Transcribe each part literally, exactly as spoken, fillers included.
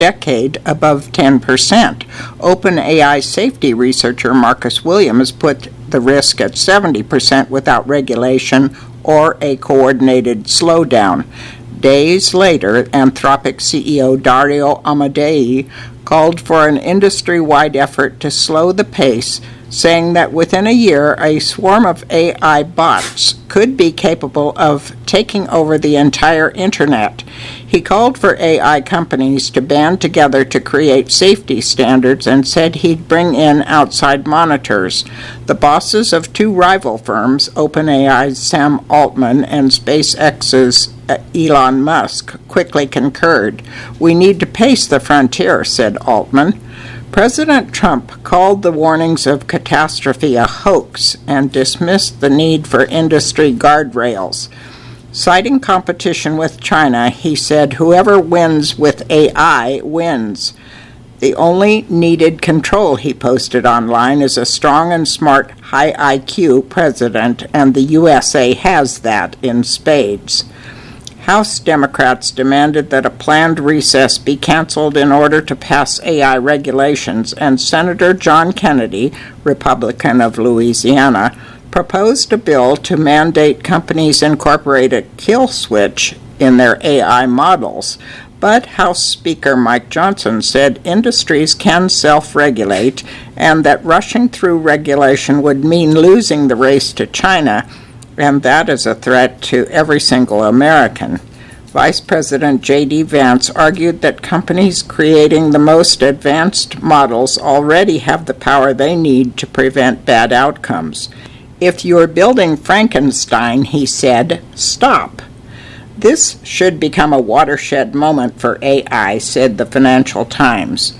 decade above ten percent. OpenAI safety researcher Marcus Williams put the risk at seventy percent without regulation or a coordinated slowdown. Days later, Anthropic C E O Dario Amodei called for an industry-wide effort to slow the pace, saying that within a year, a swarm of A I bots could be capable of taking over the entire internet. He called for A I companies to band together to create safety standards and said he'd bring in outside monitors. The bosses of two rival firms, OpenAI's Sam Altman and SpaceX's Elon Musk, quickly concurred. "We need to pace the frontier," said Altman. President Trump called the warnings of catastrophe a hoax and dismissed the need for industry guardrails. Citing competition with China, he said, "Whoever wins with A I wins." The only needed control, he posted online, is a strong and smart, high I Q president, and the U S A has that in spades. House Democrats demanded that a planned recess be canceled in order to pass A I regulations, and Senator John Kennedy, Republican of Louisiana, proposed a bill to mandate companies incorporate a kill switch in their A I models. But House Speaker Mike Johnson said industries can self-regulate and that rushing through regulation would mean losing the race to China, and that is a threat to every single American. Vice President J D Vance argued that companies creating the most advanced models already have the power they need to prevent bad outcomes. "If you're building Frankenstein," he said, "stop." This should become a watershed moment for A I, said the Financial Times.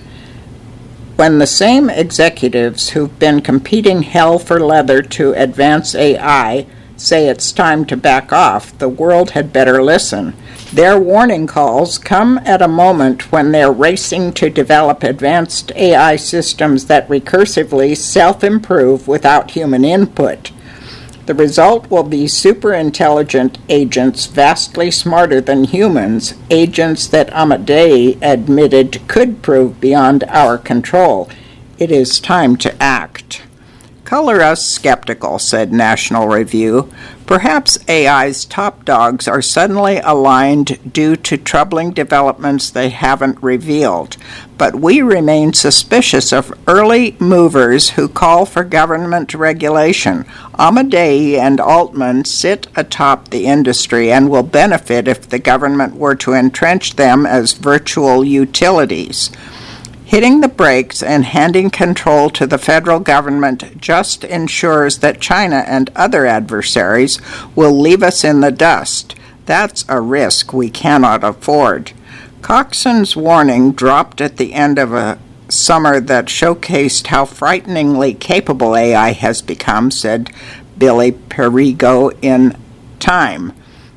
When the same executives who've been competing hell for leather to advance A I say it's time to back off, the world had better listen. Their warning calls come at a moment when they're racing to develop advanced A I systems that recursively self-improve without human input. The result will be super-intelligent agents vastly smarter than humans, agents that Amodei admitted could prove beyond our control. It is time to act. "Color us skeptical," said National Review. "Perhaps A I's top dogs are suddenly aligned due to troubling developments they haven't revealed. But we remain suspicious of early movers who call for government regulation. Amodei and Altman sit atop the industry and will benefit if the government were to entrench them as virtual utilities. Hitting the brakes and handing control to the federal government just ensures that China and other adversaries will leave us in the dust. That's a risk we cannot afford." Coxon's warning dropped at the end of a summer that showcased how frighteningly capable A I has become, said Billy Perigo in Time.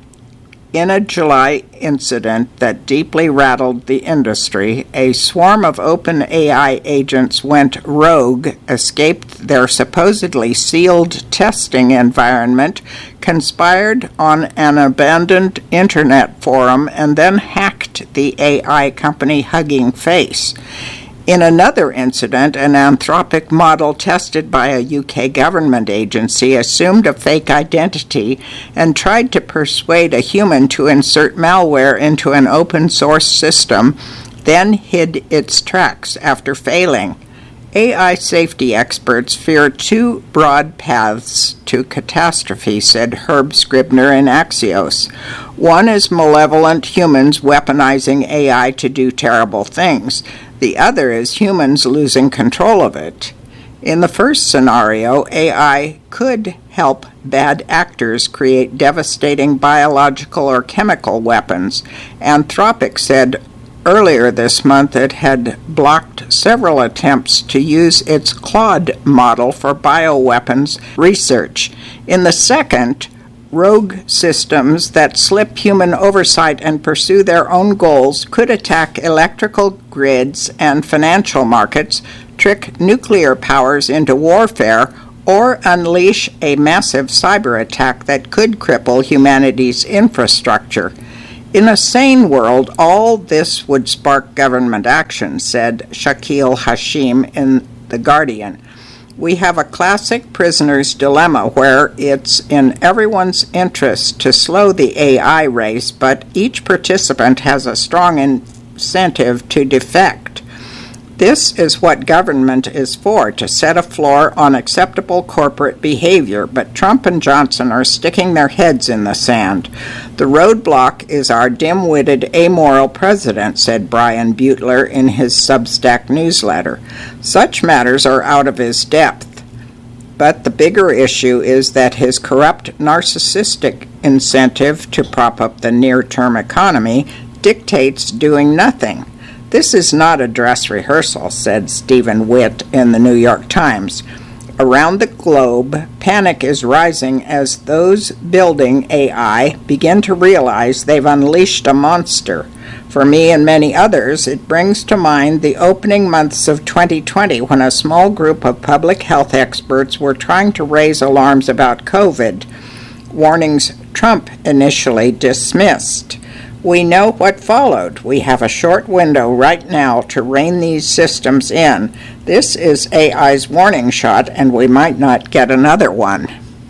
In a July incident that deeply rattled the industry, a swarm of OpenAI agents went rogue, escaped their supposedly sealed testing environment, conspired on an abandoned internet forum, and then hacked the A I company Hugging Face. In another incident, an Anthropic model tested by a U K government agency assumed a fake identity and tried to persuade a human to insert malware into an open-source system, then hid its tracks after failing. A I safety experts fear two broad paths to catastrophe, said Herb Scribner in Axios. One is malevolent humans weaponizing A I to do terrible things. The other is humans losing control of it. In the first scenario, A I could help bad actors create devastating biological or chemical weapons. Anthropic said earlier this month it had blocked several attempts to use its Claude model for bioweapons research. In the second, rogue systems that slip human oversight and pursue their own goals could attack electrical grids and financial markets, trick nuclear powers into warfare, or unleash a massive cyber attack that could cripple humanity's infrastructure. In a sane world, all this would spark government action, said Shakil Hashim in The Guardian. We have a classic prisoner's dilemma where it's in everyone's interest to slow the A I race, but each participant has a strong incentive to defect. This is what government is for, to set a floor on acceptable corporate behavior, but Trump and Johnson are sticking their heads in the sand. The roadblock is our dim-witted, amoral president, said Brian Butler in his Substack newsletter. Such matters are out of his depth. But the bigger issue is that his corrupt, narcissistic incentive to prop up the near-term economy dictates doing nothing. This is not a dress rehearsal, said Stephen Witt in the New York Times. Around the globe, panic is rising as those building A I begin to realize they've unleashed a monster. For me and many others, it brings to mind the opening months of twenty twenty when a small group of public health experts were trying to raise alarms about COVID, warnings Trump initially dismissed. We know what followed. We have a short window right now to rein these systems in. This is A I's warning shot, and we might not get another one.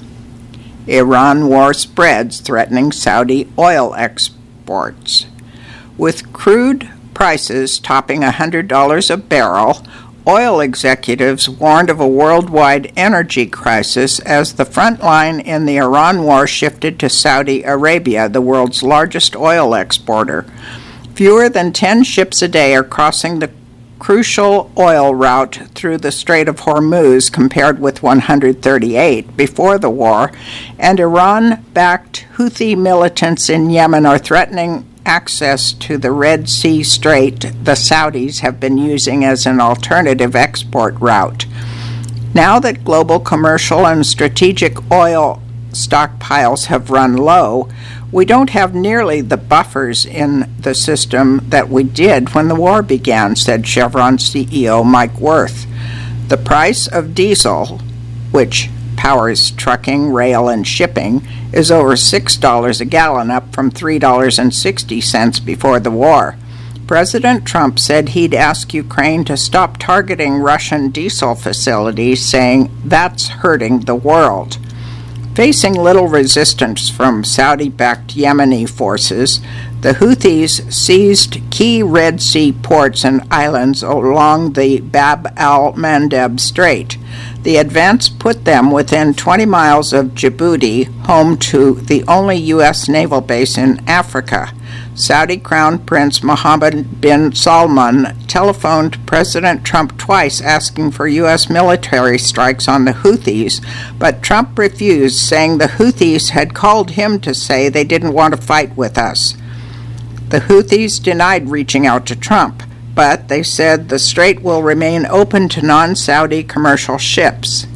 Iran war spreads, threatening Saudi oil exports. With crude prices topping one hundred dollars a barrel, oil executives warned of a worldwide energy crisis as the front line in the Iran war shifted to Saudi Arabia, the world's largest oil exporter. Fewer than ten ships a day are crossing the crucial oil route through the Strait of Hormuz compared with one hundred thirty-eight before the war, and Iran-backed Houthi militants in Yemen are threatening access to the Red Sea Strait the Saudis have been using as an alternative export route. Now that global commercial and strategic oil stockpiles have run low, we don't have nearly the buffers in the system that we did when the war began, said Chevron C E O Mike Wirth. The price of diesel, which powers trucking, rail, and shipping, is over six dollars a gallon, up from three dollars and sixty cents before the war. President Trump said he'd ask Ukraine to stop targeting Russian diesel facilities, saying that's hurting the world. Facing little resistance from Saudi-backed Yemeni forces, the Houthis seized key Red Sea ports and islands along the Bab al-Mandeb Strait. The advance put them within twenty miles of Djibouti, home to the only U S naval base in Africa. Saudi Crown Prince Mohammed bin Salman telephoned President Trump twice asking for U S military strikes on the Houthis, but Trump refused, saying the Houthis had called him to say they didn't want to fight with us. The Houthis denied reaching out to Trump, but they said the strait will remain open to non-Saudi commercial ships.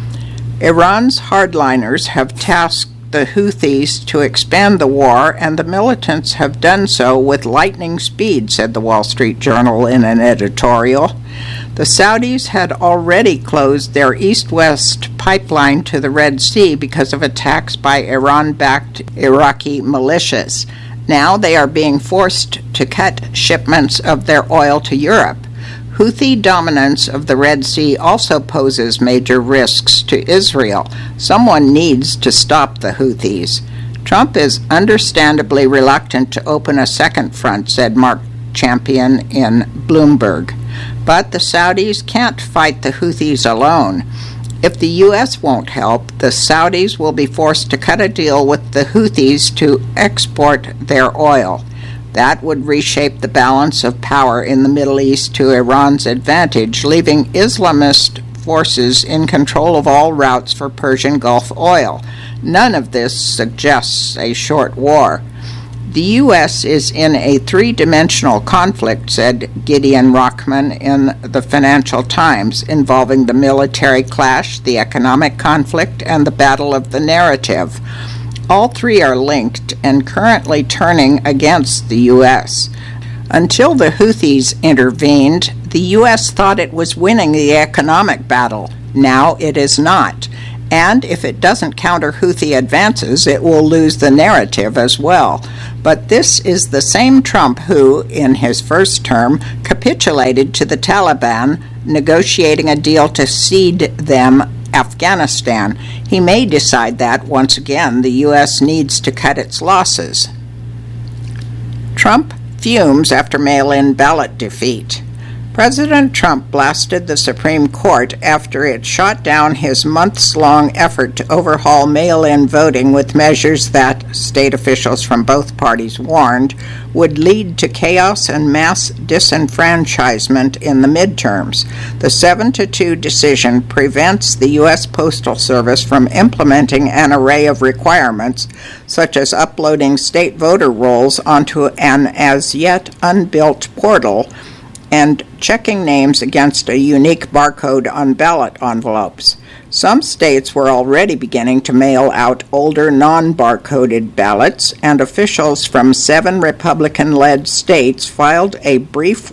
Iran's hardliners have tasked the Houthis to expand the war, and the militants have done so with lightning speed, said the Wall Street Journal in an editorial. The Saudis had already closed their east-west pipeline to the Red Sea because of attacks by Iran-backed Iraqi militias. Now they are being forced to cut shipments of their oil to Europe. Houthi dominance of the Red Sea also poses major risks to Israel. Someone needs to stop the Houthis. Trump is understandably reluctant to open a second front, said Mark Champion in Bloomberg. But the Saudis can't fight the Houthis alone. If the U S won't help, the Saudis will be forced to cut a deal with the Houthis to export their oil. That would reshape the balance of power in the Middle East to Iran's advantage, leaving Islamist forces in control of all routes for Persian Gulf oil. None of this suggests a short war. The U S is in a three-dimensional conflict, said Gideon Rockman in the Financial Times, involving the military clash, the economic conflict, and the battle of the narrative. All three are linked and currently turning against the U S. Until the Houthis intervened, the U S thought it was winning the economic battle. Now it is not. And if it doesn't counter Houthi advances, it will lose the narrative as well. But this is the same Trump who, in his first term, capitulated to the Taliban, negotiating a deal to cede them Afghanistan. He may decide that, once again, the U S needs to cut its losses. Trump fumes after mail-in ballot defeat. President Trump blasted the Supreme Court after it shot down his months-long effort to overhaul mail-in voting with measures that, state officials from both parties warned, would lead to chaos and mass disenfranchisement in the midterms. The seven to two decision prevents the U S Postal Service from implementing an array of requirements, such as uploading state voter rolls onto an as-yet unbuilt portal and checking names against a unique barcode on ballot envelopes. Some states were already beginning to mail out older non-barcoded ballots, and officials from seven Republican-led states filed a brief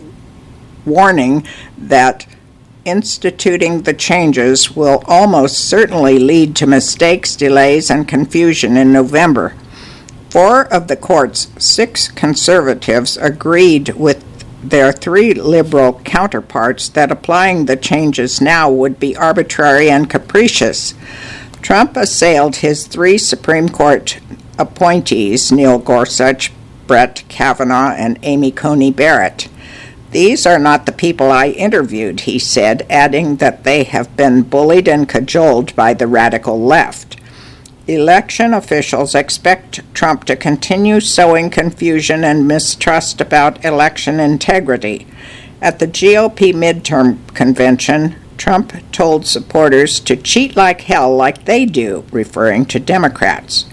warning that instituting the changes will almost certainly lead to mistakes, delays, and confusion in November. Four of the court's six conservatives agreed with their three liberal counterparts that applying the changes now would be arbitrary and capricious. Trump assailed his three Supreme Court appointees, Neil Gorsuch, Brett Kavanaugh, and Amy Coney Barrett. "These are not the people I interviewed," he said, adding that they have been bullied and cajoled by the radical left. Election officials expect Trump to continue sowing confusion and mistrust about election integrity. At the G O P midterm convention, Trump told supporters to cheat like hell like they do, referring to Democrats.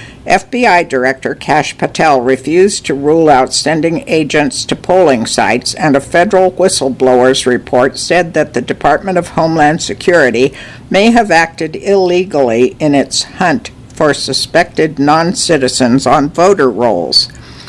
F B I Director Kash Patel refused to rule out sending agents to polling sites, and a federal whistleblower's report said that the Department of Homeland Security may have acted illegally in its hunt for suspected non-citizens on voter rolls.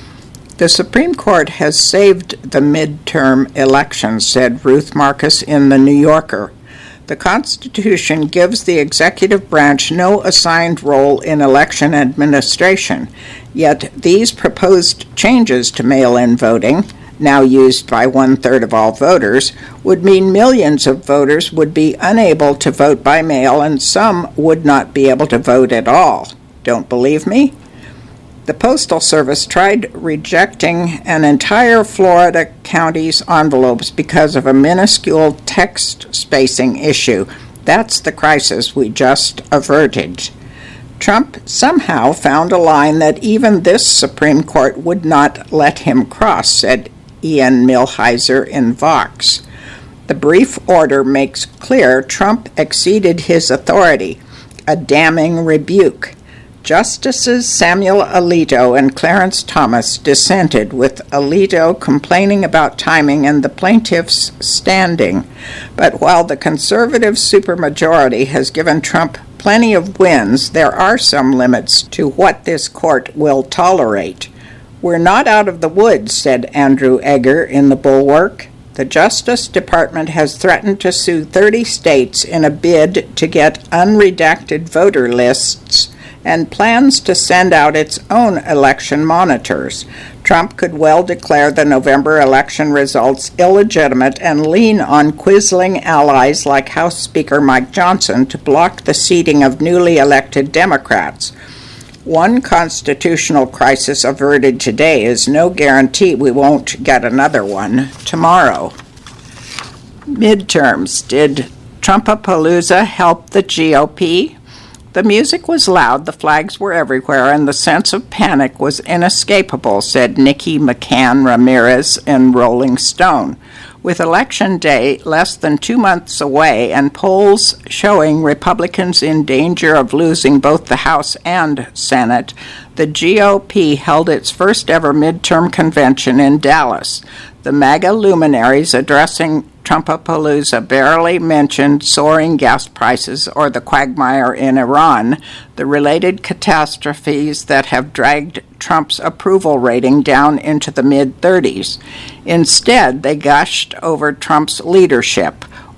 The Supreme Court has saved the midterm elections, said Ruth Marcus in The New Yorker. The Constitution gives the executive branch no assigned role in election administration, yet these proposed changes to mail-in voting, now used by one-third of all voters, would mean millions of voters would be unable to vote by mail and some would not be able to vote at all. Don't believe me? The Postal Service tried rejecting an entire Florida county's envelopes because of a minuscule text spacing issue. That's the crisis we just averted. Trump somehow found a line that even this Supreme Court would not let him cross, said Ian Millhiser in Vox. The brief order makes clear Trump exceeded his authority, a damning rebuke. Justices Samuel Alito and Clarence Thomas dissented, with Alito complaining about timing and the plaintiffs standing. But while the conservative supermajority has given Trump plenty of wins, there are some limits to what this court will tolerate. "We're not out of the woods," said Andrew Egger in The Bulwark. The Justice Department has threatened to sue thirty states in a bid to get unredacted voter lists and plans to send out its own election monitors. Trump could well declare the November election results illegitimate and lean on quisling allies like House Speaker Mike Johnson to block the seating of newly elected Democrats. One constitutional crisis averted today is no guarantee we won't get another one tomorrow. Midterms. Did Trumpapalooza help the G O P? The music was loud, the flags were everywhere, and the sense of panic was inescapable, said Nikki McCann Ramirez in Rolling Stone. With Election Day less than two months away and polls showing Republicans in danger of losing both the House and Senate, the G O P held its first ever midterm convention in Dallas. The MAGA luminaries addressing Trumpapalooza barely mentioned soaring gas prices or the quagmire in Iran, the related catastrophes that have dragged Trump's approval rating down into the mid-thirties. Instead, they gushed over Trump's leadership.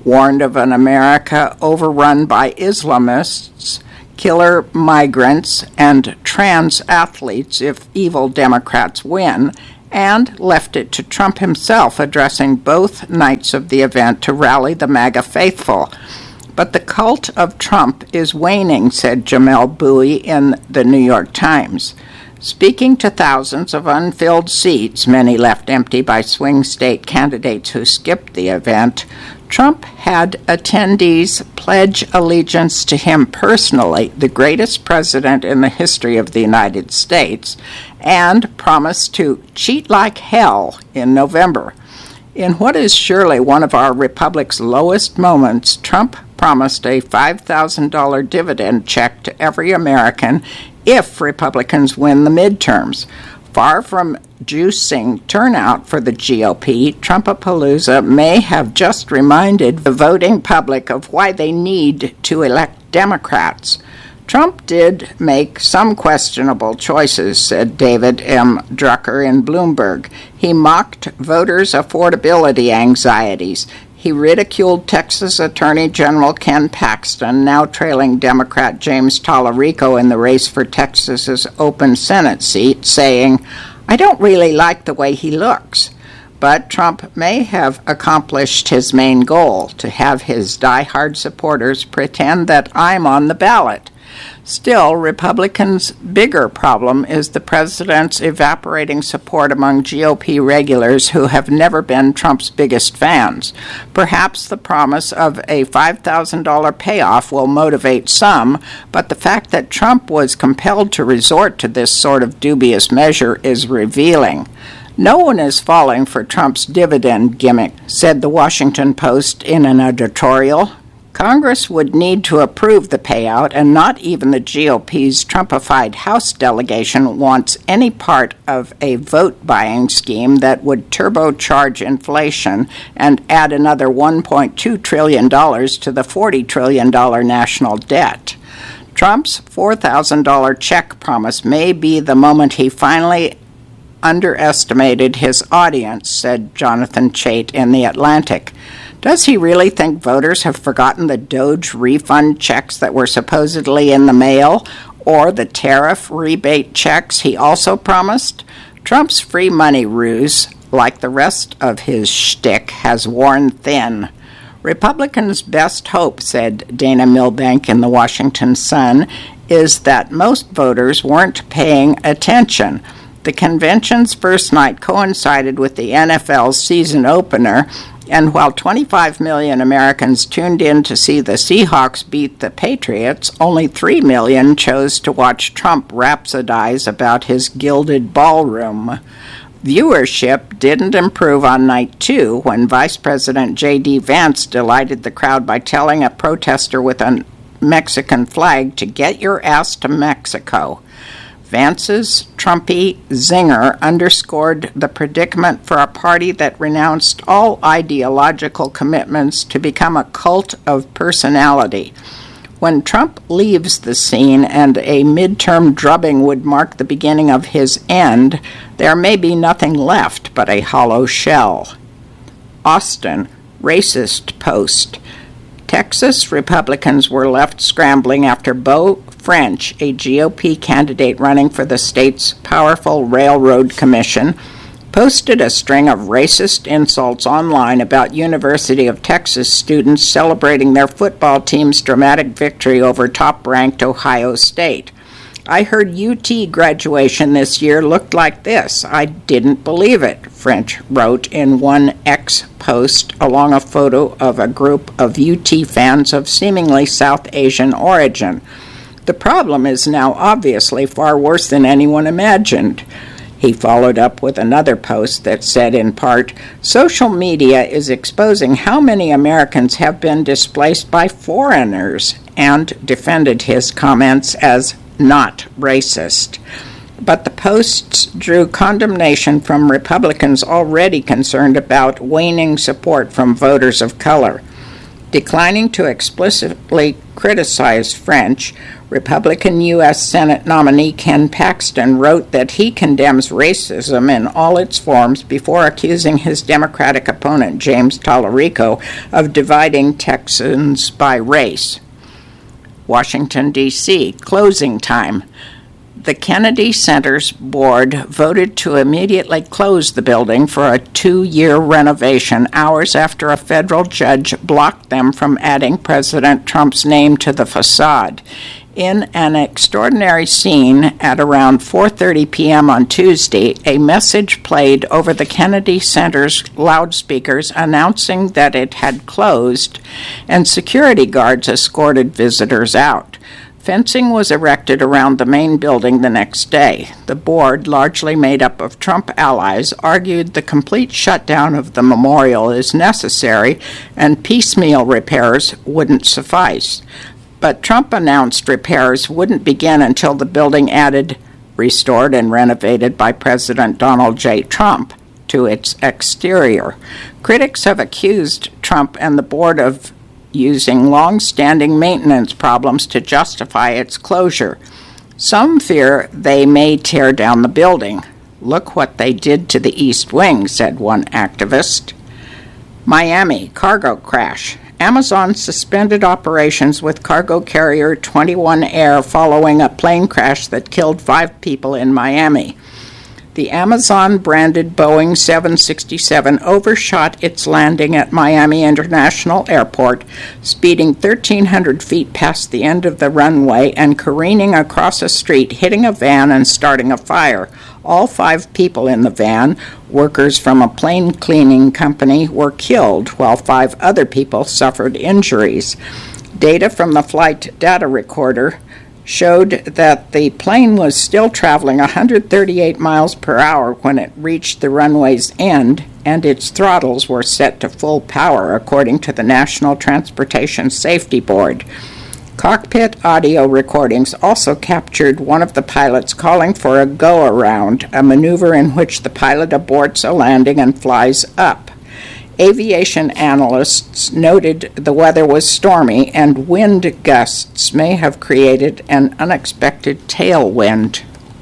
warned of an America overrun by Islamists, killer migrants, and trans athletes if evil Democrats win, and left it to Trump himself addressing both nights of the event to rally the MAGA faithful. But the cult of Trump is waning, said Jamelle Bouie in the New York Times. Speaking to thousands of unfilled seats, many left empty by swing state candidates who skipped the event, Trump had attendees pledge allegiance to him personally, the greatest president in the history of the United States, and promised to cheat like hell in November. In what is surely one of our republic's lowest moments, Trump promised a five thousand dollars dividend check to every American if Republicans win the midterms. Far from juicing turnout for the G O P, Trumpapalooza may have just reminded the voting public of why they need to elect Democrats. Trump did make some questionable choices, said David M. Drucker in Bloomberg. He mocked voters' affordability anxieties. He ridiculed Texas Attorney General Ken Paxton, now trailing Democrat James Tallarico in the race for Texas's open Senate seat, saying, "I don't really like the way he looks." But Trump may have accomplished his main goal, to have his diehard supporters pretend that I'm on the ballot. Still, Republicans' bigger problem is the president's evaporating support among G O P regulars who have never been Trump's biggest fans. Perhaps the promise of a five thousand dollars payoff will motivate some, but the fact that Trump was compelled to resort to this sort of dubious measure is revealing. No one is falling for Trump's dividend gimmick, said the Washington Post in an editorial. Congress would need to approve the payout, and not even the G O P's Trumpified House delegation wants any part of a vote-buying scheme that would turbocharge inflation and add another one point two trillion dollars to the forty trillion dollars national debt. Trump's four thousand dollars check promise may be the moment he finally underestimated his audience, said Jonathan Chait in The Atlantic. Does he really think voters have forgotten the Doge refund checks that were supposedly in the mail, or the tariff rebate checks he also promised? Trump's free money ruse, like the rest of his shtick, has worn thin. Republicans' best hope, said Dana Milbank in the Washington Sun, is that most voters weren't paying attention. The convention's first night coincided with the N F L's season opener, and while twenty-five million Americans tuned in to see the Seahawks beat the Patriots, only three million chose to watch Trump rhapsodize about his gilded ballroom. Viewership didn't improve on night two, when Vice President J D. Vance delighted the crowd by telling a protester with a Mexican flag to get your ass to Mexico. Vance's Trumpy zinger underscored the predicament for a party that renounced all ideological commitments to become a cult of personality. When Trump leaves the scene and a midterm drubbing would mark the beginning of his end, there may be nothing left but a hollow shell. Austin, racist post. Texas Republicans were left scrambling after Beau French, a G O P candidate running for the state's powerful Railroad Commission, posted a string of racist insults online about University of Texas students celebrating their football team's dramatic victory over top-ranked Ohio State. I heard U T graduation this year looked like this. I didn't believe it, French wrote in one X post along a photo of a group of U T fans of seemingly South Asian origin. The problem is now obviously far worse than anyone imagined. He followed up with another post that said in part, social media is exposing how many Americans have been displaced by foreigners, and defended his comments as not racist. But the posts drew condemnation from Republicans already concerned about waning support from voters of color. Declining to explicitly criticize French, Republican U S Senate nominee Ken Paxton wrote that he condemns racism in all its forms before accusing his Democratic opponent, James Tallarico, of dividing Texans by race. Washington, D C, closing time. The Kennedy Center's board voted to immediately close the building for a two-year renovation hours after a federal judge blocked them from adding President Trump's name to the facade. In an extraordinary scene at around four thirty p.m. on Tuesday, a message played over the Kennedy Center's loudspeakers announcing that it had closed, and security guards escorted visitors out. Fencing was erected around the main building the next day. The board, largely made up of Trump allies, argued the complete shutdown of the memorial is necessary and piecemeal repairs wouldn't suffice. But Trump announced repairs wouldn't begin until the building added, restored and renovated by President Donald J. Trump, to its exterior. Critics have accused Trump and the board of using long-standing maintenance problems to justify its closure. Some fear they may tear down the building. Look what they did to the East Wing, said one activist. Miami, cargo crash. Amazon suspended operations with cargo carrier twenty-one Air following a plane crash that killed five people in Miami. The Amazon-branded Boeing seven sixty-seven overshot its landing at Miami International Airport, speeding thirteen hundred feet past the end of the runway and careening across a street, hitting a van and starting a fire. All five people in the van, workers from a plane cleaning company, were killed, while five other people suffered injuries. Data from the flight data recorder showed that the plane was still traveling one hundred thirty-eight miles per hour when it reached the runway's end, and its throttles were set to full power, according to the National Transportation Safety Board. Cockpit audio recordings also captured one of the pilots calling for a go-around, a maneuver in which the pilot aborts a landing and flies up. Aviation analysts noted the weather was stormy and wind gusts may have created an unexpected tailwind.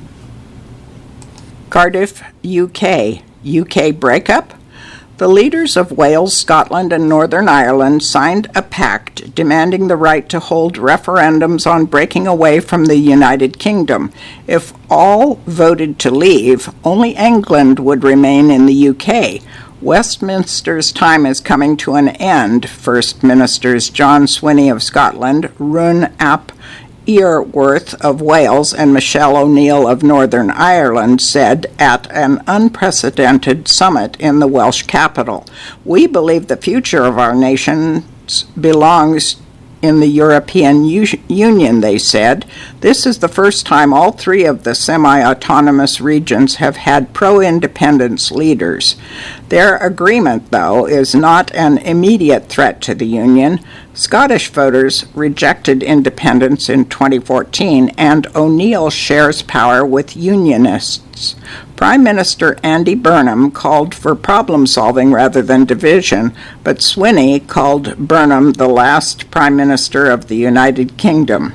Cardiff, U K. U K breakup? The leaders of Wales, Scotland, and Northern Ireland signed a pact demanding the right to hold referendums on breaking away from the United Kingdom. If all voted to leave, only England would remain in the U K. Westminster's time is coming to an end, First Ministers John Swinney of Scotland, Rune ap Iorwerth of Wales, and Michelle O'Neill of Northern Ireland said at an unprecedented summit in the Welsh capital. We believe the future of our nation belongs in the European U- Union, they said. This is the first time all three of the semi-autonomous regions have had pro-independence leaders. Their agreement, though, is not an immediate threat to the Union. Scottish voters rejected independence in twenty fourteen, and O'Neill shares power with Unionists. Prime Minister Andy Burnham called for problem-solving rather than division, but Swinney called Burnham the last Prime Minister of the United Kingdom.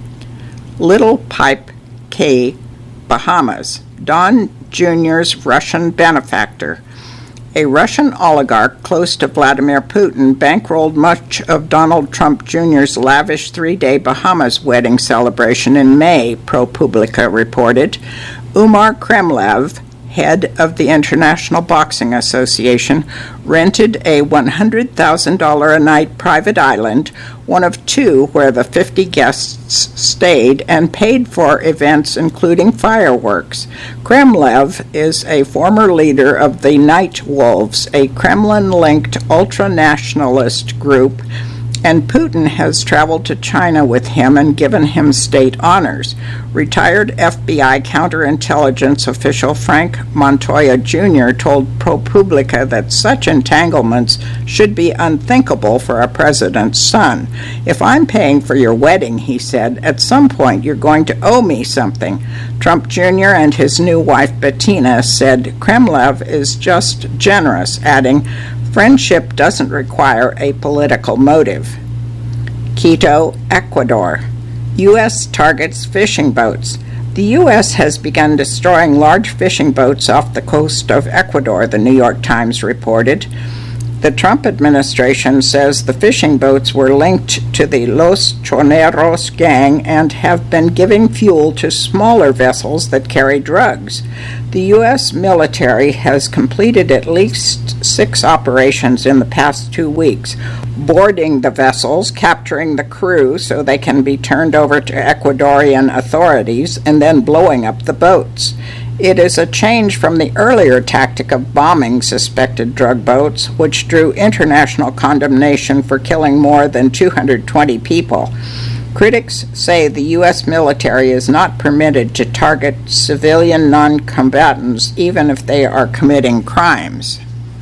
Little Pipe Cay, Bahamas. Don Junior's Russian benefactor. A Russian oligarch close to Vladimir Putin bankrolled much of Donald Trump Junior's lavish three-day Bahamas wedding celebration in May, ProPublica reported. Umar Kremlev, head of the International Boxing Association, rented a one hundred thousand dollars a night private island, one of two where the fifty guests stayed, and paid for events including fireworks. Kremlev is a former leader of the Night Wolves, a Kremlin-linked ultra-nationalist group, and Putin has traveled to China with him and given him state honors. Retired F B I counterintelligence official Frank Montoya Junior told ProPublica that such entanglements should be unthinkable for a president's son. If I'm paying for your wedding, he said, at some point you're going to owe me something. Trump Junior and his new wife Bettina said Kremlev is just generous, adding, Friendship doesn't require a political motive. Quito, Ecuador. U S targets fishing boats. The U S has begun destroying large fishing boats off the coast of Ecuador, the New York Times reported. The Trump administration says the fishing boats were linked to the Los Choneros gang and have been giving fuel to smaller vessels that carry drugs. The U S military has completed at least six operations in the past two weeks, boarding the vessels, capturing the crew so they can be turned over to Ecuadorian authorities, and then blowing up the boats. It is a change from the earlier tactic of bombing suspected drug boats, which drew international condemnation for killing more than two hundred twenty people. Critics say the U S military is not permitted to target civilian non-combatants even if they are committing crimes.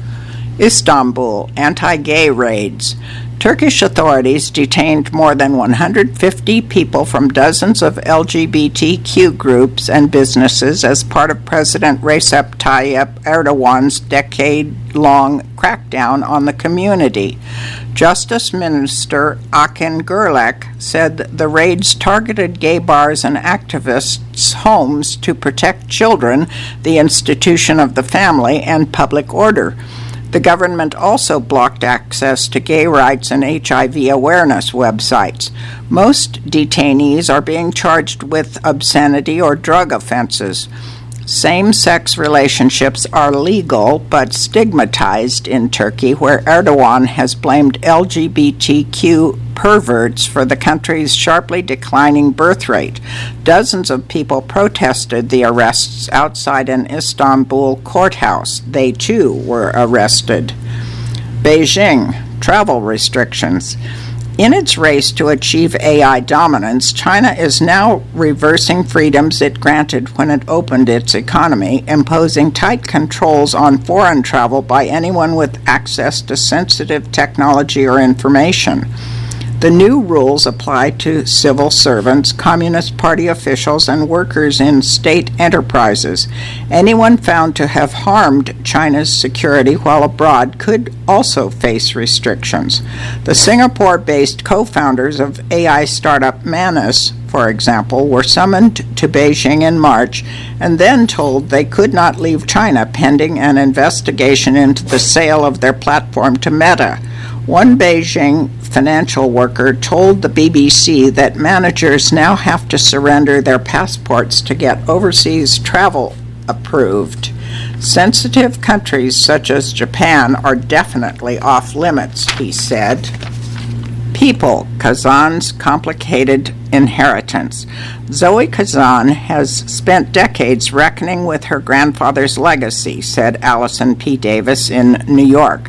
Istanbul, anti-gay raids. Turkish authorities detained more than one hundred fifty people from dozens of L G B T Q groups and businesses as part of President Recep Tayyip Erdogan's decade-long crackdown on the community. Justice Minister Akin Gürlek said the raids targeted gay bars and activists' homes to protect children, the institution of the family, and public order. The government also blocked access to gay rights and H I V awareness websites. Most detainees are being charged with obscenity or drug offenses. Same-sex relationships are legal but stigmatized in Turkey, where Erdogan has blamed L G B T Q perverts for the country's sharply declining birth rate. Dozens of people protested the arrests outside an Istanbul courthouse. They, too, were arrested. Beijing, travel restrictions. In its race to achieve A I dominance, China is now reversing freedoms it granted when it opened its economy, imposing tight controls on foreign travel by anyone with access to sensitive technology or information. The new rules apply to civil servants, Communist Party officials, and workers in state enterprises. Anyone found to have harmed China's security while abroad could also face restrictions. The Singapore-based co-founders of A I startup Manus, for example, were summoned to Beijing in March and then told they could not leave China pending an investigation into the sale of their platform to Meta. One Beijing financial worker told the B B C that managers now have to surrender their passports to get overseas travel approved. Sensitive countries such as Japan are definitely off limits, he said. People, Kazan's complicated inheritance. Zoe Kazan has spent decades reckoning with her grandfather's legacy, said Allison P. Davis in New York.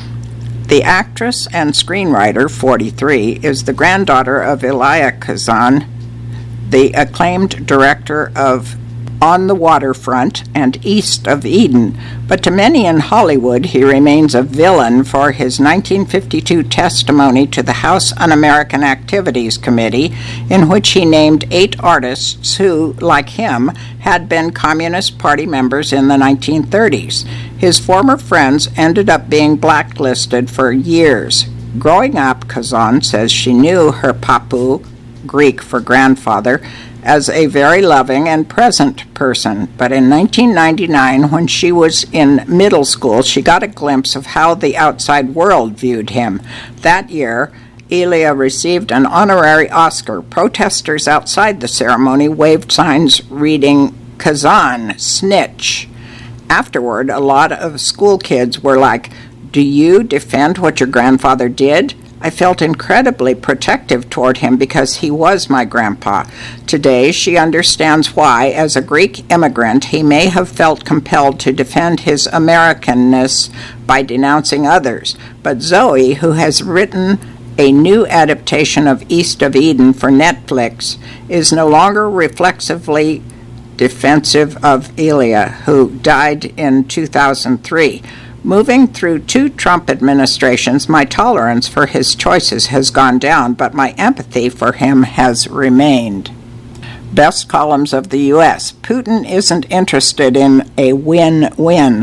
The actress and screenwriter, forty-three, is the granddaughter of Elia Kazan, the acclaimed director of On the Waterfront and East of Eden, but to many in Hollywood he remains a villain for his nineteen fifty-two testimony to the House Un-American Activities Committee, in which he named eight artists who, like him, had been Communist Party members in the nineteen thirties. His former friends ended up being blacklisted for years. Growing up, Kazan says she knew her papu, Greek for grandfather, as a very loving and present person. But in nineteen ninety-nine, when she was in middle school, she got a glimpse of how the outside world viewed him. That year, Elia received an honorary Oscar. Protesters outside the ceremony waved signs reading, "Kazan, snitch." Afterward, a lot of school kids were like, "Do you defend what your grandfather did?" I felt incredibly protective toward him because he was my grandpa. Today, she understands why, as a Greek immigrant, he may have felt compelled to defend his Americanness by denouncing others. But Zoe, who has written a new adaptation of East of Eden for Netflix, is no longer reflexively defensive of Elia, who died in two thousand three. Moving through two Trump administrations, my tolerance for his choices has gone down, but my empathy for him has remained. Best columns of the U S Putin isn't interested in a win-win.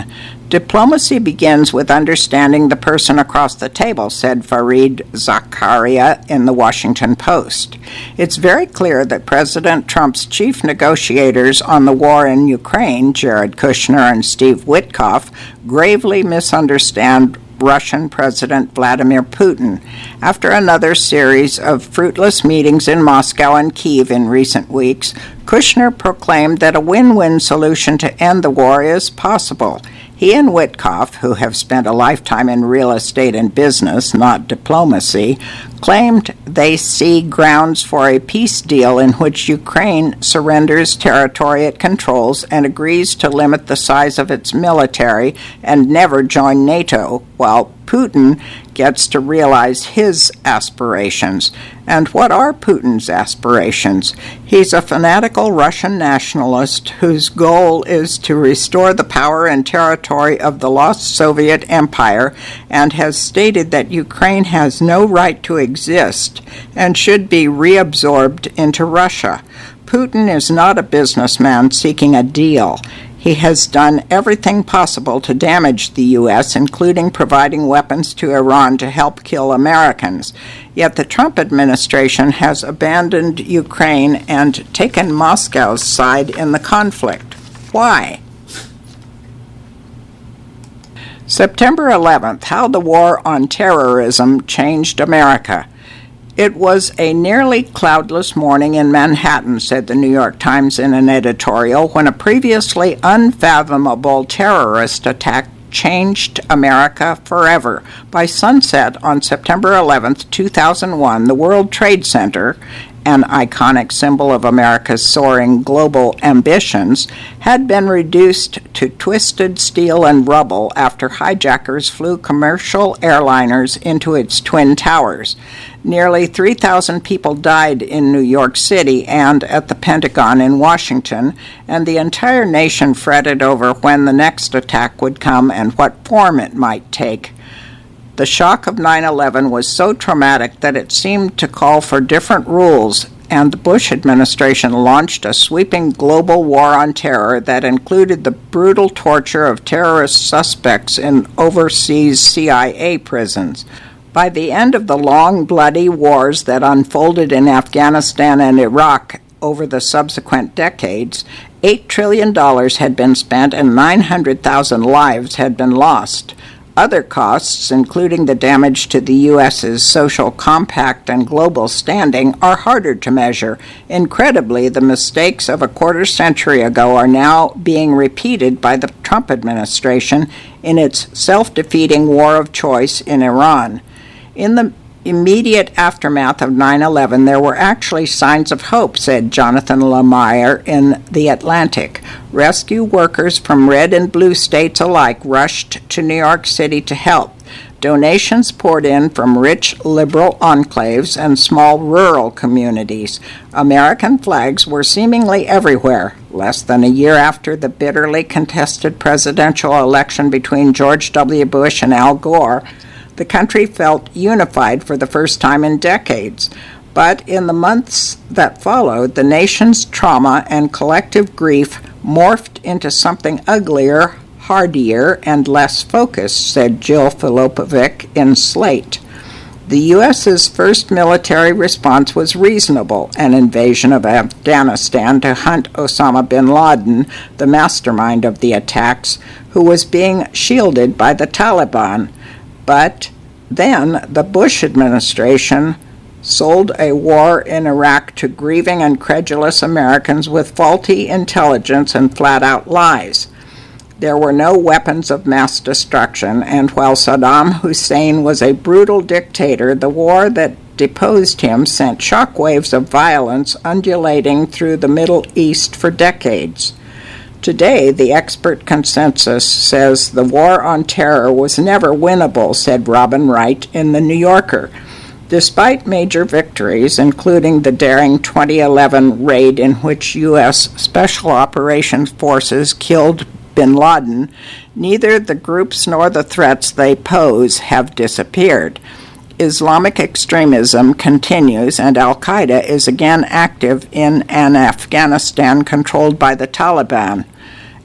Diplomacy begins with understanding the person across the table, said Fareed Zakaria in the Washington Post. It's very clear that President Trump's chief negotiators on the war in Ukraine, Jared Kushner and Steve Witkoff, gravely misunderstand Russian President Vladimir Putin. After another series of fruitless meetings in Moscow and Kyiv in recent weeks, Kushner proclaimed that a win-win solution to end the war is possible. He and Witkoff, who have spent a lifetime in real estate and business, not diplomacy, claimed they see grounds for a peace deal in which Ukraine surrenders territory it controls and agrees to limit the size of its military and never join NATO, while Putin gets to realize his aspirations. And what are Putin's aspirations? He's a fanatical Russian nationalist whose goal is to restore the power and territory of the lost Soviet Empire, and has stated that Ukraine has no right to exist and should be reabsorbed into Russia. Putin is not a businessman seeking a deal. He has done everything possible to damage the U S, including providing weapons to Iran to help kill Americans. Yet the Trump administration has abandoned Ukraine and taken Moscow's side in the conflict. Why? September eleventh, how the war on terrorism changed America. It was a nearly cloudless morning in Manhattan, said the New York Times in an editorial, when a previously unfathomable terrorist attack changed America forever. By sunset on September eleventh, two thousand one, the World Trade Center, an iconic symbol of America's soaring global ambitions, had been reduced to twisted steel and rubble after hijackers flew commercial airliners into its twin towers. Nearly three thousand people died in New York City and at the Pentagon in Washington, and the entire nation fretted over when the next attack would come and what form it might take. The shock of nine eleven was so traumatic that it seemed to call for different rules, and the Bush administration launched a sweeping global war on terror that included the brutal torture of terrorist suspects in overseas C I A prisons. By the end of the long, bloody wars that unfolded in Afghanistan and Iraq over the subsequent decades, eight trillion dollars had been spent and nine hundred thousand lives had been lost. Other costs, including the damage to the U S's social compact and global standing, are harder to measure. Incredibly, the mistakes of a quarter century ago are now being repeated by the Trump administration in its self-defeating war of choice in Iran. In the immediate aftermath of nine eleven, there were actually signs of hope, said Jonathan Lemire in The Atlantic. Rescue workers from red and blue states alike rushed to New York City to help. Donations poured in from rich liberal enclaves and small rural communities. American flags were seemingly everywhere. Less than a year after the bitterly contested presidential election between George W. Bush and Al Gore, the country felt unified for the first time in decades. But in the months that followed, the nation's trauma and collective grief morphed into something uglier, hardier, and less focused, said Jill Filipovic in Slate. The U S's first military response was reasonable, an invasion of Afghanistan to hunt Osama bin Laden, the mastermind of the attacks, who was being shielded by the Taliban. But then the Bush administration sold a war in Iraq to grieving and credulous Americans with faulty intelligence and flat-out lies. There were no weapons of mass destruction, and while Saddam Hussein was a brutal dictator, the war that deposed him sent shockwaves of violence undulating through the Middle East for decades. Today, the expert consensus says the war on terror was never winnable, said Robin Wright in The New Yorker. Despite major victories, including the daring twenty eleven raid in which U S Special Operations Forces killed bin Laden, neither the groups nor the threats they pose have disappeared. Islamic extremism continues, and Al-Qaeda is again active in an Afghanistan controlled by the Taliban.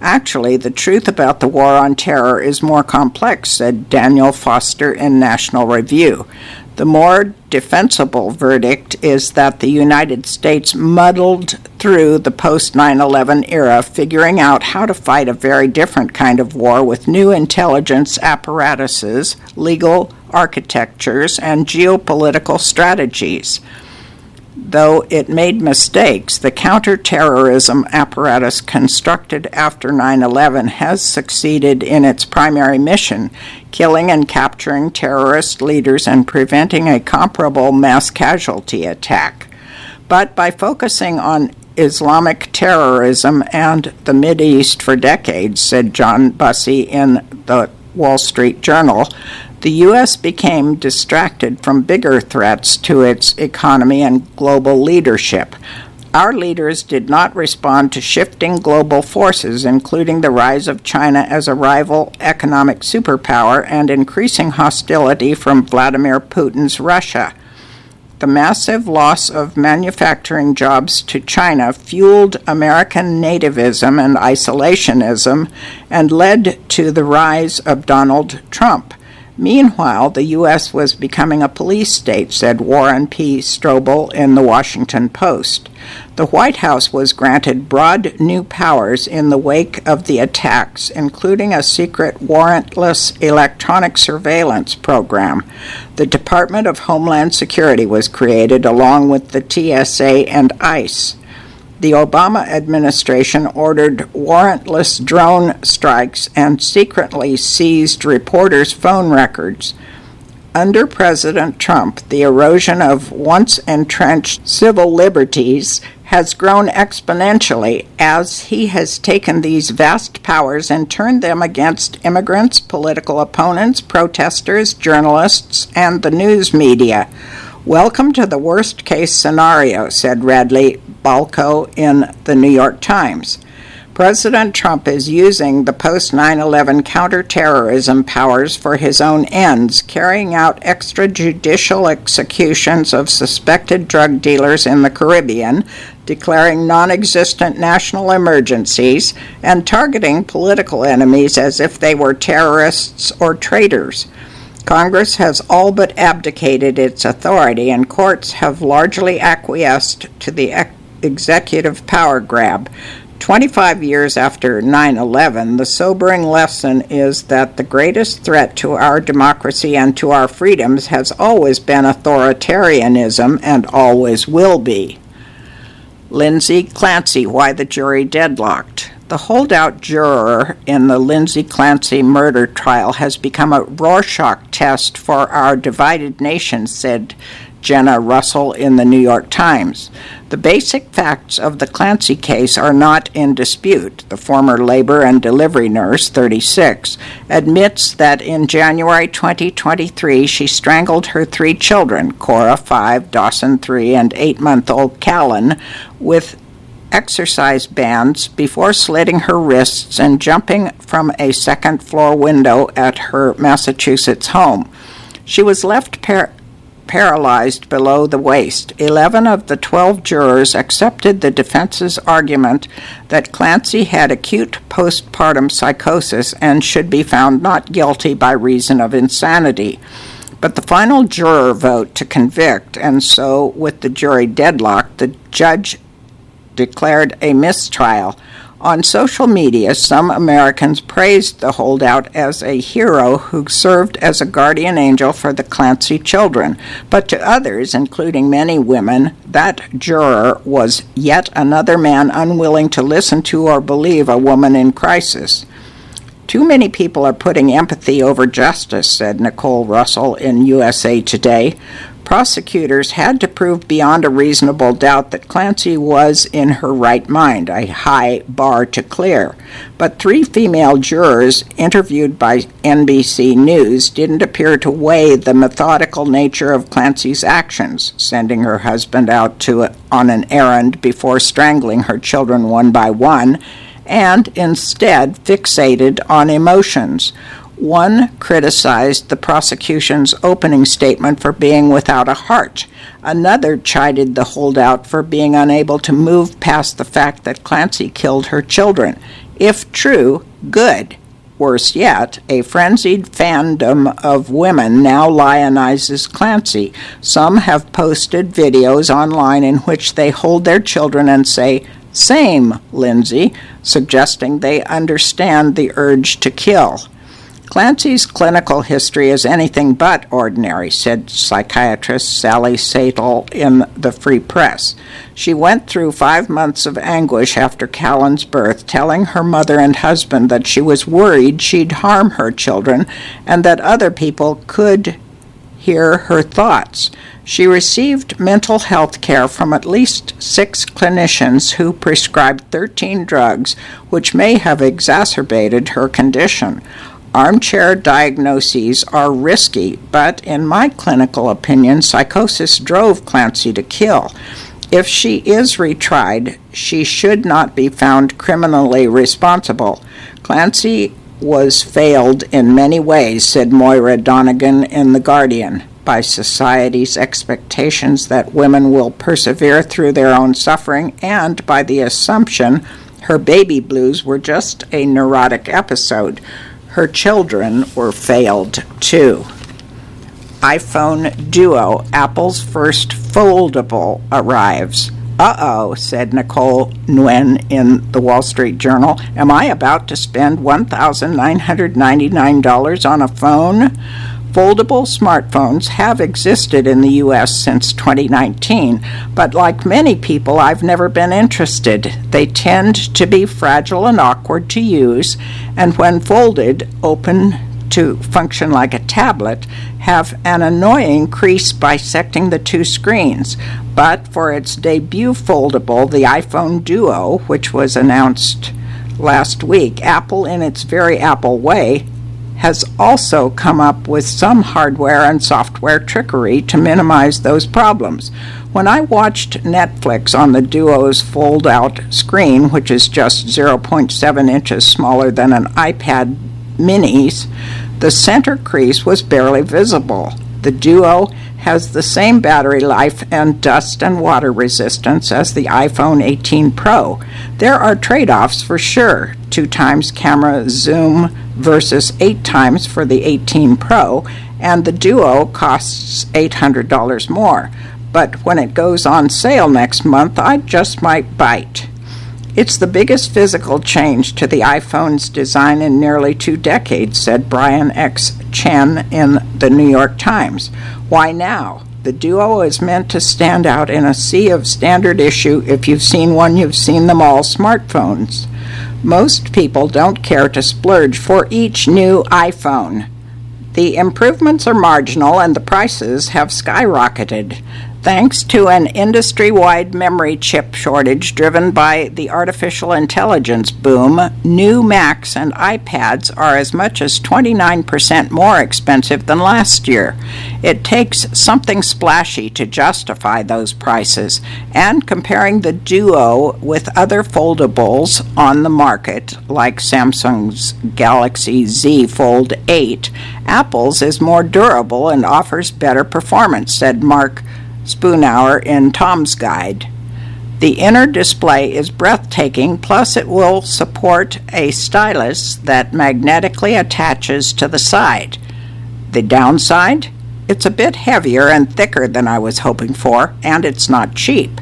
Actually, the truth about the war on terror is more complex, said Daniel Foster in National Review. The more defensible verdict is that the United States muddled through the post nine eleven era, figuring out how to fight a very different kind of war with new intelligence apparatuses, legal architectures, and geopolitical strategies. Though it made mistakes, the counterterrorism apparatus constructed after nine eleven has succeeded in its primary mission, killing and capturing terrorist leaders and preventing a comparable mass casualty attack. But by focusing on Islamic terrorism and the Mideast for decades, said John Bussey in the Wall Street Journal, the U S became distracted from bigger threats to its economy and global leadership. Our leaders did not respond to shifting global forces, including the rise of China as a rival economic superpower and increasing hostility from Vladimir Putin's Russia. The massive loss of manufacturing jobs to China fueled American nativism and isolationism and led to the rise of Donald Trump. Meanwhile, the U S was becoming a police state, said Warren P. Strobel in the Washington Post. The White House was granted broad new powers in the wake of the attacks, including a secret warrantless electronic surveillance program. The Department of Homeland Security was created along with the T S A and ICE. The Obama administration ordered warrantless drone strikes and secretly seized reporters' phone records. Under President Trump, the erosion of once entrenched civil liberties has grown exponentially as he has taken these vast powers and turned them against immigrants, political opponents, protesters, journalists, and the news media. Welcome to the worst-case scenario, said Radley Balko in the New York Times. President Trump is using the post nine eleven counterterrorism powers for his own ends, carrying out extrajudicial executions of suspected drug dealers in the Caribbean, declaring non-existent national emergencies, and targeting political enemies as if they were terrorists or traitors. Congress has all but abdicated its authority, and courts have largely acquiesced to the ex- executive power grab. twenty-five years after nine eleven, the sobering lesson is that the greatest threat to our democracy and to our freedoms has always been authoritarianism and always will be. Lindsay Clancy, why the jury deadlocked. The holdout juror in the Lindsay Clancy murder trial has become a Rorschach test for our divided nation, said Jenna Russell in the New York Times. The basic facts of the Clancy case are not in dispute. The former labor and delivery nurse, thirty-six, admits that in January twenty twenty-three she strangled her three children, Cora, five, Dawson, three, and eight-month-old Callan, with exercise bands before slitting her wrists and jumping from a second-floor window at her Massachusetts home. She was left par- paralyzed below the waist. Eleven of the twelve jurors accepted the defense's argument that Clancy had acute postpartum psychosis and should be found not guilty by reason of insanity. But the final juror vote to convict, and so with the jury deadlocked, the judge declared a mistrial. On social media, some Americans praised the holdout as a hero who served as a guardian angel for the Clancy children. But to others, including many women, that juror was yet another man unwilling to listen to or believe a woman in crisis. Too many people are putting empathy over justice, said Nicole Russell in U S A Today. Prosecutors had to prove beyond a reasonable doubt that Clancy was in her right mind, a high bar to clear. But three female jurors interviewed by N B C News didn't appear to weigh the methodical nature of Clancy's actions, sending her husband out to a, on an errand before strangling her children one by one, and instead fixated on emotions. One criticized the prosecution's opening statement for being without a heart. Another chided the holdout for being unable to move past the fact that Clancy killed her children. If true, good. Worse yet, a frenzied fandom of women now lionizes Clancy. Some have posted videos online in which they hold their children and say, "Same, Lindsay," suggesting they understand the urge to kill. Clancy's clinical history is anything but ordinary, said psychiatrist Sally Satel in the Free Press. She went through five months of anguish after Callan's birth, telling her mother and husband that she was worried she'd harm her children and that other people could hear her thoughts. She received mental health care from at least six clinicians who prescribed thirteen drugs, which may have exacerbated her condition. Armchair diagnoses are risky, but in my clinical opinion, psychosis drove Clancy to kill. If she is retried, she should not be found criminally responsible. Clancy was failed in many ways, said Moira Donegan in The Guardian, by society's expectations that women will persevere through their own suffering and by the assumption her baby blues were just a neurotic episode. Her children were failed, too. iPhone Duo, Apple's first foldable, arrives. Uh-oh, said Nicole Nguyen in the Wall Street Journal. Am I about to spend one thousand nine hundred ninety-nine dollars on a phone? Foldable smartphones have existed in the U S since twenty nineteen, but like many people, I've never been interested. They tend to be fragile and awkward to use, and when folded, open to function like a tablet, have an annoying crease bisecting the two screens. But for its debut foldable, the iPhone Duo, which was announced last week, Apple, in its very Apple way, has also come up with some hardware and software trickery to minimize those problems. When I watched Netflix on the Duo's fold-out screen, which is just zero point seven inches smaller than an iPad Mini's, the center crease was barely visible. The Duo has the same battery life and dust and water resistance as the iPhone eighteen Pro. There are trade-offs for sure. Two times camera zoom versus eight times for the eighteen Pro, and the Duo costs eight hundred dollars more. But when it goes on sale next month, I just might bite. It's the biggest physical change to the iPhone's design in nearly two decades, said Brian X. Chen in the New York Times. Why now? The Duo is meant to stand out in a sea of standard issue. If you've seen one, you've seen them all smartphones. Most people don't care to splurge for each new iPhone. The improvements are marginal and the prices have skyrocketed. Thanks to an industry-wide memory chip shortage driven by the artificial intelligence boom, new Macs and iPads are as much as twenty-nine percent more expensive than last year. It takes something splashy to justify those prices, and comparing the Duo with other foldables on the market, like Samsung's Galaxy Z Fold eight, Apple's is more durable and offers better performance, said Mark Spoonhour in Tom's Guide. The inner display is breathtaking, plus it will support a stylus that magnetically attaches to the side. The downside? It's a bit heavier and thicker than I was hoping for, and it's not cheap.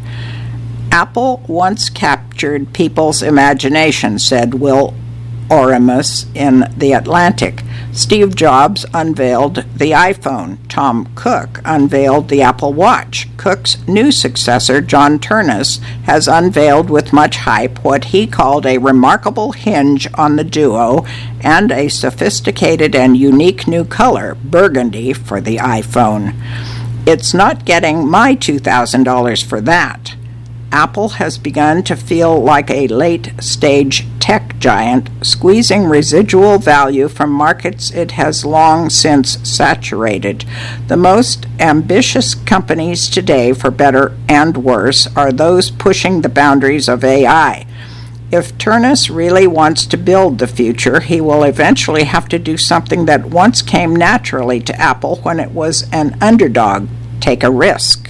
Apple once captured people's imagination, said Will Oramus in The Atlantic. Steve Jobs unveiled the iPhone. Tom Cook unveiled the Apple Watch. Cook's new successor, John Ternus, has unveiled with much hype what he called a remarkable hinge on the Duo and a sophisticated and unique new color, burgundy, for the iPhone. It's not getting my two thousand dollars for that. Apple has begun to feel like a late-stage tech giant, squeezing residual value from markets it has long since saturated. The most ambitious companies today, for better and worse, are those pushing the boundaries of A I. If Ternus really wants to build the future, he will eventually have to do something that once came naturally to Apple when it was an underdog: take a risk.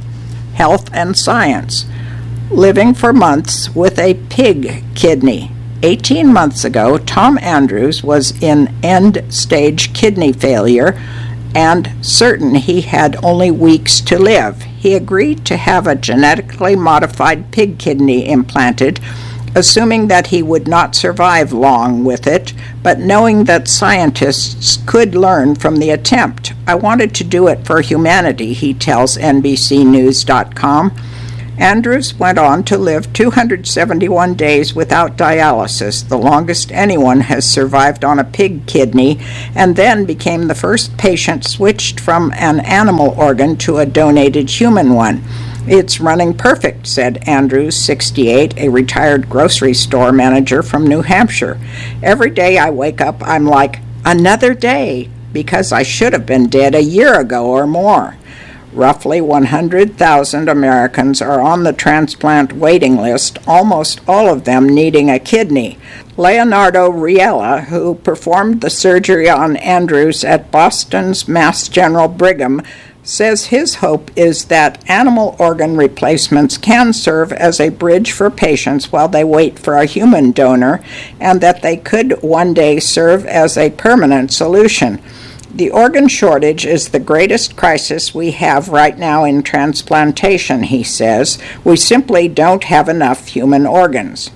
Health and science. Living for months with a pig kidney. Eighteen months ago, Tom Andrews was in end-stage kidney failure and certain he had only weeks to live. He agreed to have a genetically modified pig kidney implanted, assuming that he would not survive long with it, but knowing that scientists could learn from the attempt. I wanted to do it for humanity, he tells N B C News dot com. Andrews went on to live two hundred seventy-one days without dialysis, the longest anyone has survived on a pig kidney, and then became the first patient switched from an animal organ to a donated human one. It's running perfect, said Andrews, sixty-eight, a retired grocery store manager from New Hampshire. Every day I wake up, I'm like, another day, because I should have been dead a year ago or more. Roughly one hundred thousand Americans are on the transplant waiting list, almost all of them needing a kidney. Leonardo Riella, who performed the surgery on Andrews at Boston's Mass General Brigham, says his hope is that animal organ replacements can serve as a bridge for patients while they wait for a human donor, and that they could one day serve as a permanent solution. The organ shortage is the greatest crisis we have right now in transplantation, he says. We simply don't have enough human organs.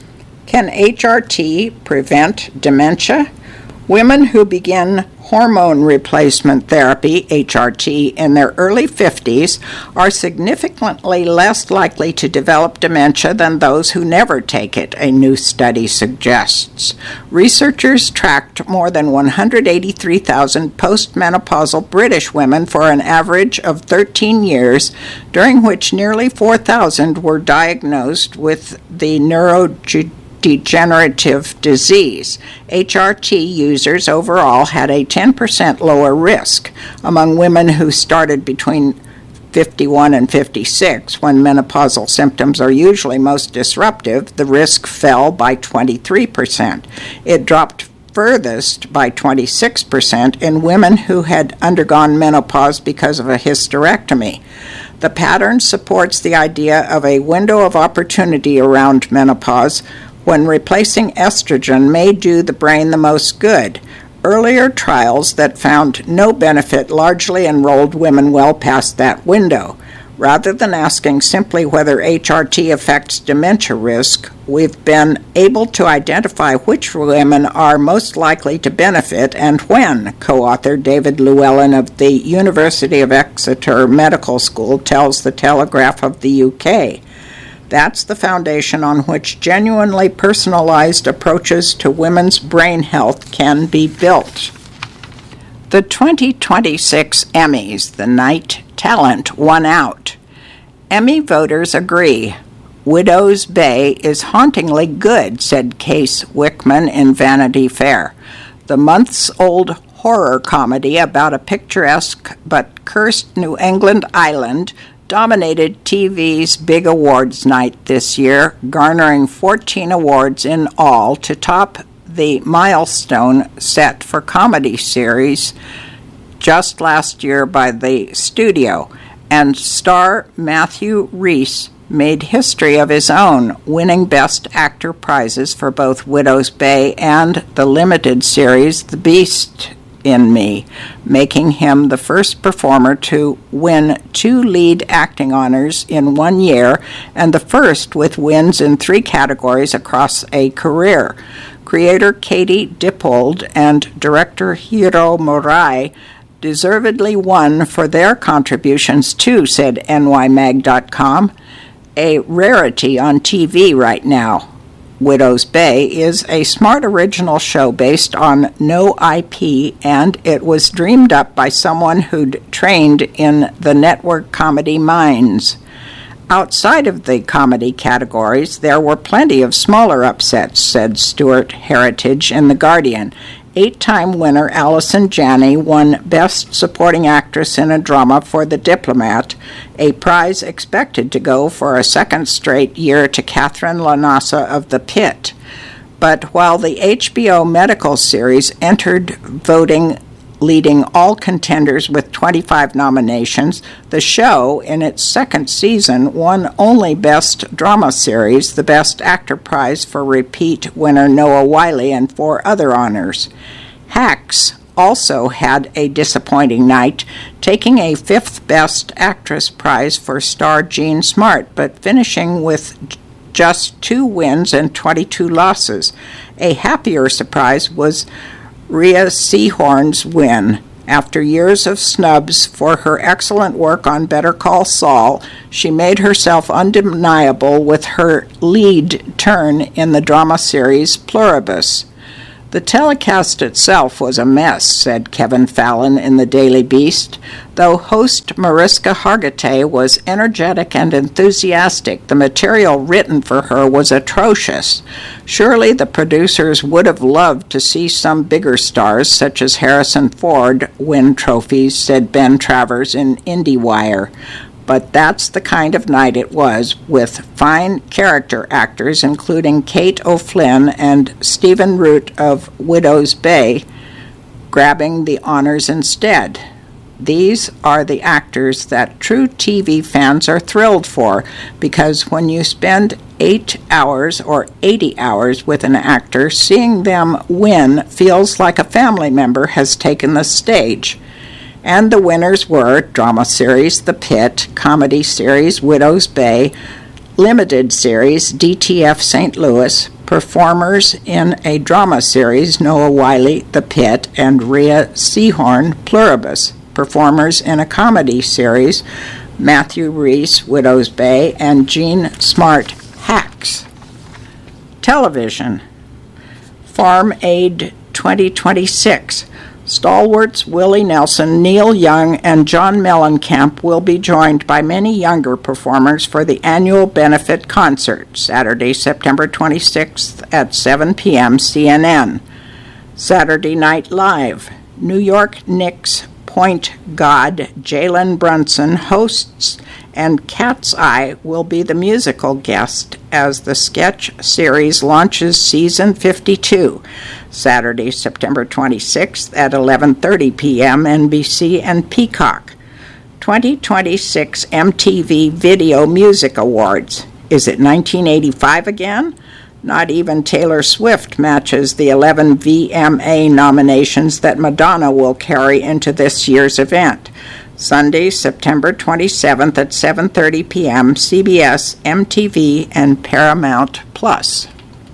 Can H R T prevent dementia? Women who begin hormone replacement therapy, H R T, in their early fifties are significantly less likely to develop dementia than those who never take it, a new study suggests. Researchers tracked more than one hundred eighty-three thousand postmenopausal British women for an average of thirteen years, during which nearly four thousand were diagnosed with the neurodegenerative degenerative disease. H R T users overall had a ten percent lower risk. Among women who started between fifty-one and fifty-six, when menopausal symptoms are usually most disruptive, the risk fell by twenty-three percent. It dropped furthest by twenty-six percent in women who had undergone menopause because of a hysterectomy. The pattern supports the idea of a window of opportunity around menopause when replacing estrogen may do the brain the most good. Earlier trials that found no benefit largely enrolled women well past that window. Rather than asking simply whether H R T affects dementia risk, we've been able to identify which women are most likely to benefit and when, co-author David Llewellyn of the University of Exeter Medical School tells the Telegraph of the U K. That's the foundation on which genuinely personalized approaches to women's brain health can be built. The twenty twenty-six Emmys, the night talent won out. Emmy voters agree. Widow's Bay is hauntingly good, said Case Wickman in Vanity Fair. The months-old horror comedy about a picturesque but cursed New England island dominated T V's big awards night this year, garnering fourteen awards in all to top the milestone set for comedy series just last year by the studio. And star Matthew Rhys made history of his own, winning Best Actor prizes for both Widow's Bay and the limited series The Beast in Me, making him the first performer to win two lead acting honors in one year and the first with wins in three categories across a career. Creator Katie Dippold and director Hiro Murai deservedly won for their contributions too, said N Y mag dot com. A rarity on T V right now. Widow's Bay is a smart original show based on no I P, and it was dreamed up by someone who'd trained in the network comedy mines. Outside of the comedy categories, there were plenty of smaller upsets, said Stuart Heritage in The Guardian. Eight-time winner Allison Janney won Best Supporting Actress in a Drama for The Diplomat, a prize expected to go for a second straight year to Catherine Lanasa of The Pit. But while the H B O medical series entered voting leading all contenders with twenty-five nominations. The show, in its second season, won only Best Drama Series, the Best Actor prize for repeat winner Noah Wyle, and four other honors. Hacks also had a disappointing night, taking a fifth Best Actress prize for star Jean Smart, but finishing with just two wins and twenty-two losses. A happier surprise was Rhea Seehorn's win. After years of snubs for her excellent work on Better Call Saul, she made herself undeniable with her lead turn in the drama series Pluribus. The telecast itself was a mess, said Kevin Fallon in the Daily Beast. Though host Mariska Hargitay was energetic and enthusiastic, the material written for her was atrocious. Surely the producers would have loved to see some bigger stars, such as Harrison Ford, win trophies, said Ben Travers in IndieWire. But that's the kind of night it was, with fine character actors, including Kate O'Flynn and Stephen Root of Widow's Bay, grabbing the honors instead. These are the actors that true T V fans are thrilled for, because when you spend eight hours or eighty hours with an actor, seeing them win feels like a family member has taken the stage. And the winners were drama series The Pit, comedy series Widow's Bay, limited series D T F Saint Louis, performers in a drama series Noah Wyle, The Pit, and Rhea Seehorn, Pluribus, performers in a comedy series Matthew Rhys, Widow's Bay, and Jean Smart, Hacks. Television. Farm Aid twenty twenty-six. Stalwarts Willie Nelson, Neil Young, and John Mellencamp will be joined by many younger performers for the annual benefit concert, Saturday, September twenty-sixth at seven p.m. C N N. Saturday Night Live. New York Knicks point guard Jalen Brunson hosts, and Cat's Eye will be the musical guest as the sketch series launches season fifty-two, Saturday, September twenty-sixth at eleven thirty p.m. N B C and Peacock. twenty twenty-six M T V Video Music Awards. Is it nineteen eighty-five again? Not even Taylor Swift matches the eleven V M A nominations that Madonna will carry into this year's event. Sunday, September twenty-seventh at seven thirty p.m., C B S, M T V, and Paramount Plus.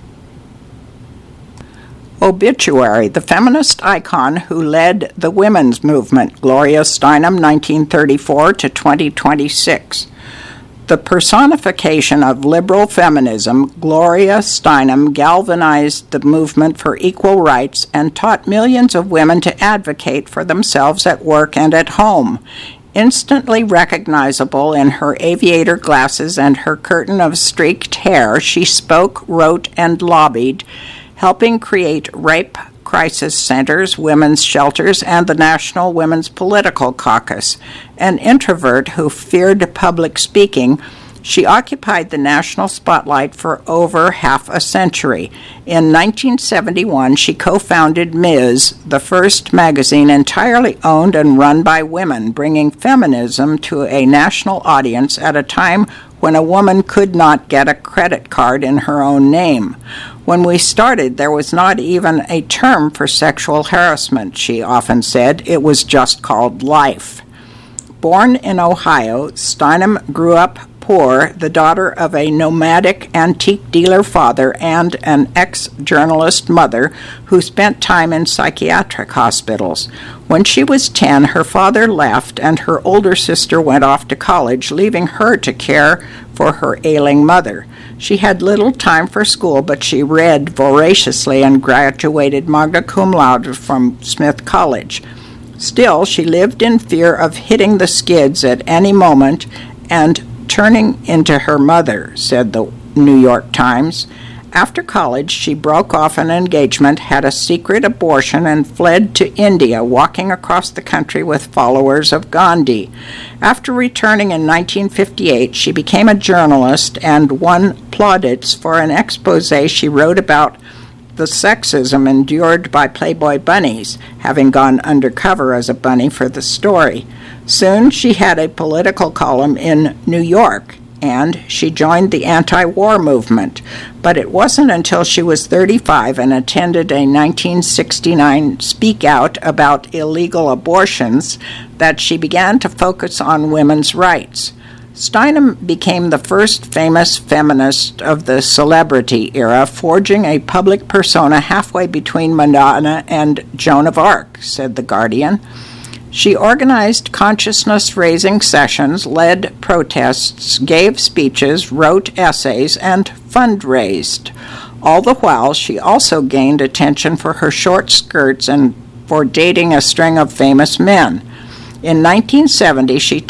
Obituary. The feminist icon who led the women's movement, Gloria Steinem, nineteen thirty-four to twenty twenty-six. The personification of liberal feminism, Gloria Steinem galvanized the movement for equal rights and taught millions of women to advocate for themselves at work and at home. Instantly recognizable in her aviator glasses and her curtain of streaked hair, she spoke, wrote, and lobbied, helping create rape crisis centers, women's shelters, and the National Women's Political Caucus. An introvert who feared public speaking, she occupied the national spotlight for over half a century. In nineteen seventy-one, she co-founded Miz, the first magazine entirely owned and run by women, bringing feminism to a national audience at a time when a woman could not get a credit card in her own name. When we started, there was not even a term for sexual harassment, she often said. It was just called life. Born in Ohio, Steinem grew up poor, the daughter of a nomadic antique dealer father and an ex-journalist mother who spent time in psychiatric hospitals. When she was ten, her father left and her older sister went off to college, leaving her to care for her ailing mother. She had little time for school, but she read voraciously and graduated magna cum laude from Smith College. Still, she lived in fear of hitting the skids at any moment and turning into her mother, said the New York Times. After college, she broke off an engagement, had a secret abortion, and fled to India, walking across the country with followers of Gandhi. After returning in nineteen fifty-eight, she became a journalist and won plaudits for an expose she wrote about the sexism endured by Playboy bunnies, having gone undercover as a bunny for the story. Soon she had a political column in New York, and she joined the anti-war movement. But it wasn't until she was thirty-five and attended a nineteen sixty-nine speak out about illegal abortions that she began to focus on women's rights. Steinem became the first famous feminist of the celebrity era, forging a public persona halfway between Madonna and Joan of Arc, said The Guardian. She organized consciousness-raising sessions, led protests, gave speeches, wrote essays, and fundraised. All the while, she also gained attention for her short skirts and for dating a string of famous men. In nineteen seventy, she